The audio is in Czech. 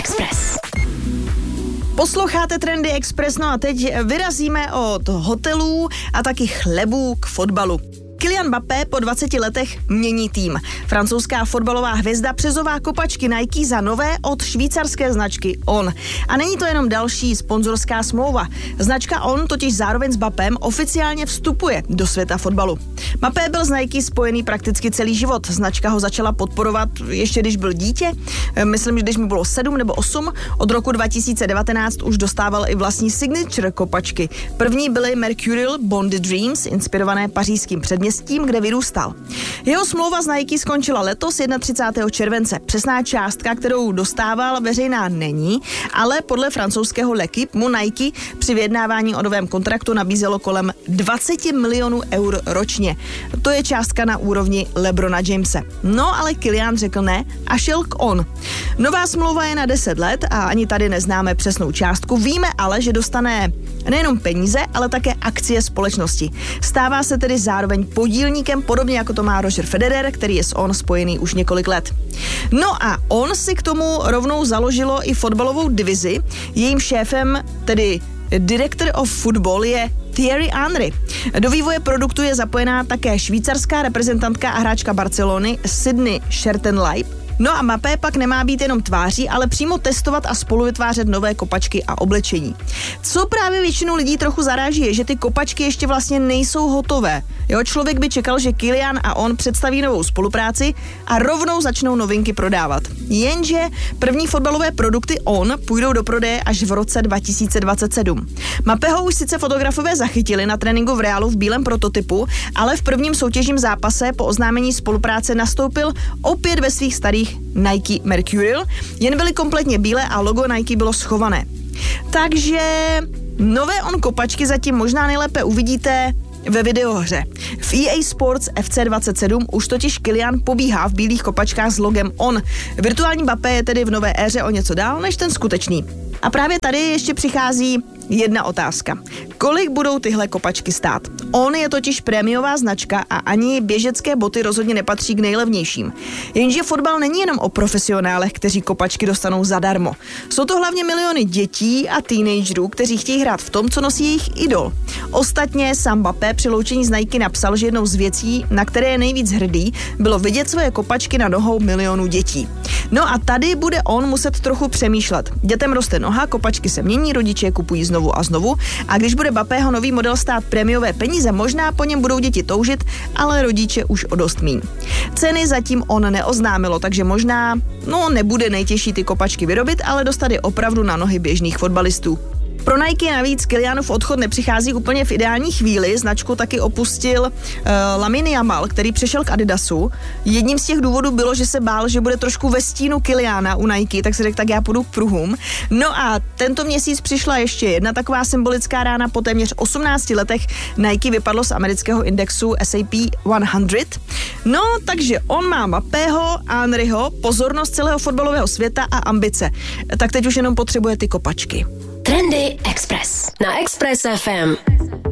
Express. Posloucháte Trendy Express, no a teď vyrazíme od hotelů a taky chlebů k fotbalu. Kylian Mbappé po 20 letech mění tým. Francouzská fotbalová hvězda přezová kopačky Nike za nové od švýcarské značky On. A není to jenom další sponzorská smlouva. Značka On totiž zároveň s Mbappém oficiálně vstupuje do světa fotbalu. Mbappé byl s Nike spojený prakticky celý život. Značka ho začala podporovat ještě když byl dítě. Myslím, že když mu bylo 7 nebo 8. Od roku 2019 už dostával i vlastní signature kopačky. První byly Mercurial Bonded Dreams, inspirované pařížským předměstím, kde vyrůstal. Jeho smlouva s Nike skončila letos 31. července. Přesná částka, kterou dostával, veřejná není, ale podle francouzského L'Équipe mu Nike při vyjednávání o novém kontraktu nabízelo kolem 20 milionů eur ročně. To je částka na úrovni LeBrona Jamese. No ale Kylian řekl ne a šel k On. Nová smlouva je na 10 let a ani tady neznáme přesnou částku. Víme ale, že dostane nejenom peníze, ale také akcie společnosti. Stává se tedy zároveň podílníkem, podobně jako to má Roger Federer, který je s On spojený už několik let. No a On si k tomu rovnou založilo i fotbalovou divizi. Jejím šéfem, tedy Director of Football, je Thierry Henry. Do vývoje produktu je zapojená také švýcarská reprezentantka a hráčka Barcelony Sydney Schertenleib. No a Mbappé pak nemá být jenom tváří, ale přímo testovat a spolu vytvářet nové kopačky a oblečení. Co právě většinu lidí trochu zaráží, je, že ty kopačky ještě vlastně nejsou hotové. Jo, člověk by čekal, že Kylian a On představí novou spolupráci a rovnou začnou novinky prodávat. Jenže první fotbalové produkty On půjdou do prodeje až v roce 2027. Mbappého už sice fotografové zachytili na tréninku v Realu v bílém prototypu, ale v prvním soutěžním zápase po oznámení spolupráce nastoupil opět ve svých starých Nike Mercurial, jen byly kompletně bílé a logo Nike bylo schované. Takže nové On kopačky zatím možná nejlépe uvidíte ve videohře. V EA Sports FC27 už totiž Kylian pobíhá v bílých kopačkách s logem On. Virtuální Mbappé je tedy v nové éře o něco dál než ten skutečný. A právě tady ještě přichází jedna otázka. Kolik budou tyhle kopačky stát? On je totiž prémiová značka a ani běžecké boty rozhodně nepatří k nejlevnějším. Jenže fotbal není jenom o profesionálech, kteří kopačky dostanou zadarmo. Jsou to hlavně miliony dětí a teenagerů, kteří chtějí hrát v tom, co nosí jejich idol. Ostatně sám Mbappé při loučení z Nike napsal, že jednou z věcí, na které je nejvíc hrdý, bylo vidět svoje kopačky na nohou milionů dětí. No a tady bude On muset trochu přemýšlet. Dětem roste noha, kopačky se mění, rodiče je kupují znovu a znovu a když bude Mbappého nový model stát prémiové peníze, možná po něm budou děti toužit, ale rodiče už o dost míň. Ceny zatím On neoznámilo, takže možná nebude nejtěžší ty kopačky vyrobit, ale dostat je opravdu na nohy běžných fotbalistů. Pro Nike navíc Kylianův odchod nepřichází úplně v ideální chvíli, značku taky opustil Lamine Yamal, který přešel k Adidasu. Jedním z těch důvodů bylo, že se bál, že bude trošku ve stínu Kyliana u Nike, tak si řekl, tak já půjdu k pruhům. No a tento měsíc přišla ještě jedna taková symbolická rána. Po téměř 18 letech Nike vypadlo z amerického indexu S&P 100. No, takže on má Mbappého, Henryho, pozornost celého fotbalového světa a ambice. Tak teď už jenom potřebuje ty kopačky. Trendy Express na Express FM.